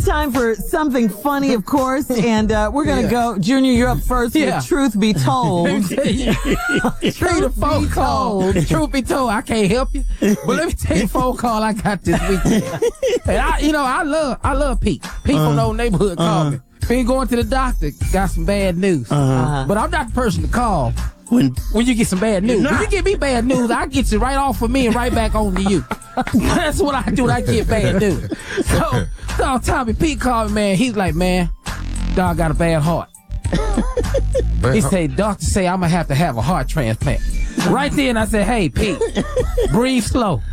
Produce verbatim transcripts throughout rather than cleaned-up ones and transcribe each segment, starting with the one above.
Time for something funny, of course, and uh, we're gonna yeah. go. Junior, you're up first. Yeah. With Truth Be Told. Truth phone be call. Told. Truth be told, I can't help you. But let me tell you, a phone call I got this weekend. And I, you know, I love, I love Pete. Pete uh, from the old neighborhood uh, called me. Been going to the doctor, got some bad news. Uh-huh. But I'm not the person to call. When, when you get some bad news. When you give me bad news, I get you right off of me and right back on to you. That's what I do when I get bad news. So, so Tommy Pete called me, man. He's like, man, dog got a bad heart. He said, doctor say I'm going to have to have a heart transplant. Right then, I said, hey, Pete, breathe slow.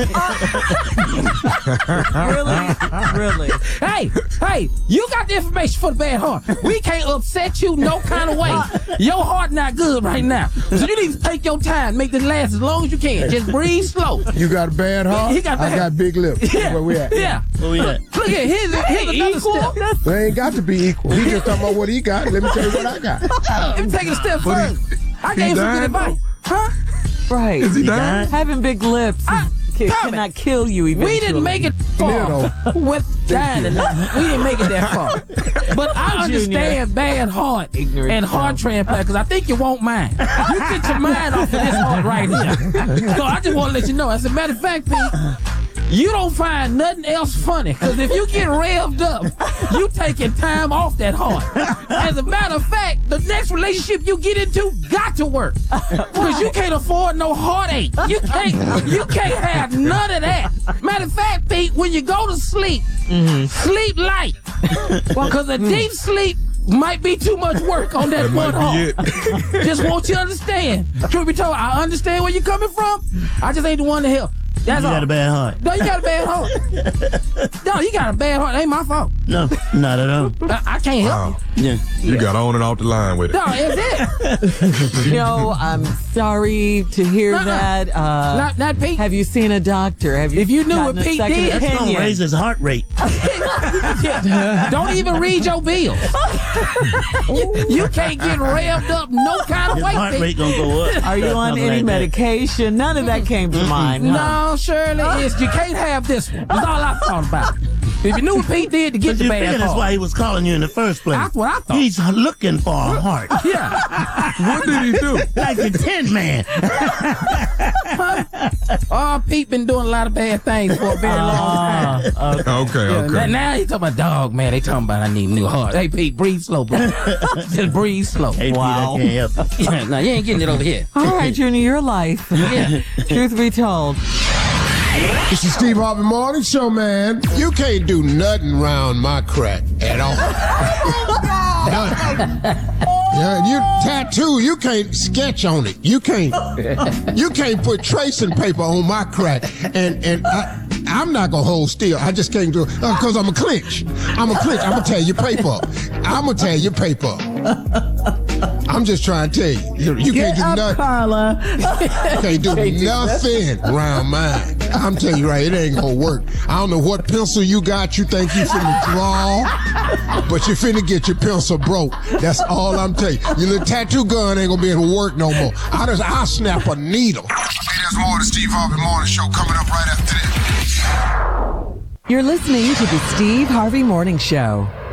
Really? Really? Hey, hey, you got the information for the bad heart. We can't upset you no kind of way. Your heart not good right now. So you need to take your time, make this last as long as you can. Just breathe slow. You got a bad heart? He got bad. I got big lips. Yeah. Where we at? Yeah. Where we at? Look at here's, here's another step. They ain't got to be equal. He just talking about what he got. Let me tell you what I got. Let me take it a step further. I gave some good advice. Huh? Right. Is he dying? Having big lips I, can, cannot kill you eventually. We didn't make it far with dying. We didn't make it that far. But I understand bad heart Ignorant and heart transplant because I think you won't mind. You get your mind off of this heart right here. So I just want to let you know. As a matter of fact, Pete, you don't find nothing else funny because if you get revved up, you taking time off that heart. As a matter of fact, the next relationship you get into got to work because you can't afford no heartache. You can't, you can't have none of that. Matter of fact, Pete, when you go to sleep, mm-hmm. sleep light because a deep sleep might be too much work on that, that one heart. Just want you to understand. Truth be told, I understand where you're coming from. I just ain't the one to help. That's you all. got a bad heart. No, you got a bad heart. No, you got a bad heart. It ain't my fault. No, not at all. I, I can't help wow. you. Yeah. You yeah. got on and off the line with it. No, it's it. No, I'm sorry to hear uh-uh. that. Uh, not, not Pete. Have you seen a doctor? Have you if you knew what Pete did, that's going to raise his heart rate. Yeah. Don't even read your bills. you, you can't get revved up no kind of his way, heart Pete. rate going to go up. Are you on any like medication? That. None of that came to mind. No, huh? Shirley, it's, you can't have this one. That's all I thought about. If you knew what Pete did to get but the you bad heart. That's why he was calling you in the first place. That's what I thought. He's looking for a heart. Yeah. What did he do? Like the Tin Man. Oh, Pete been doing a lot of bad things for a very long time. Uh, okay, yeah, okay. Now he talking about dog, man. They talking about I need a new heart. Hey, Pete, breathe slow, bro. Just breathe slow. Hey, wow. Pete, I can't help you. Yeah, no, you ain't getting it over here. All right, Junior, your life. Yeah. Truth be told. This is Steve Harvey Morning Show, man. You can't do nothing around my crack at all. Nothing. Yeah, you tattoo, you can't sketch on it. You can't you can't put tracing paper on my crack. And and I, I'm not gonna hold still. I just can't do it because uh, I'm a clinch. I'm a clinch. I'm gonna tear your paper up. I'm gonna tear your paper up. I'm just trying to tell you. You, you Get can't do up, nothing. Carla. You can't do nothing around mine. I'm telling you right, it ain't gonna work. I don't know what pencil you got you think you finna draw, but you finna get your pencil broke. That's all I'm telling you. Your little tattoo gun ain't gonna be able to work no more. I just, I'll snap a needle. Hey, there's more of the Steve Harvey Morning Show coming up right after this. You're listening to the Steve Harvey Morning Show.